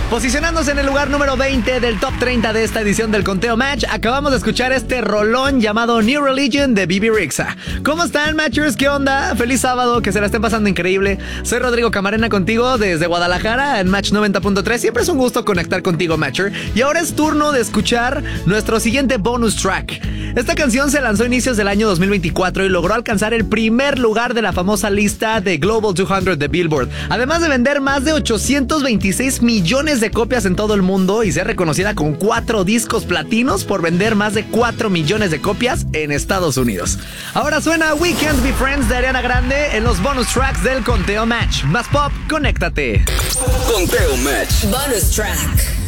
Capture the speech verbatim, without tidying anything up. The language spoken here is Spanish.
Posicionándose en el lugar número veinte del top treinta de esta edición del Conteo Match, acabamos de escuchar este rolón llamado New Religion de B B Rexha. ¿Cómo están, Matchers? ¿Qué onda? Feliz sábado, que se la estén pasando increíble. Soy Rodrigo Camarena contigo desde Guadalajara en Match noventa punto tres. Siempre es un gusto conectar contigo, Matcher. Y ahora es turno de escuchar nuestro siguiente bonus track. Esta canción se lanzó a inicios del año dos mil veinticuatro y logró alcanzar el primer lugar de la famosa lista de Global doscientos de Billboard. Además de vender más de ochocientos veintiséis millones de copias en todo el mundo y ser reconocida con cuatro discos platinos por vender más de cuatro millones de copias en Estados Unidos. Ahora suena We Can't Be Friends de Ariana Grande en los bonus tracks del Conteo Match. Más pop, conéctate. Conteo Match. Bonus track.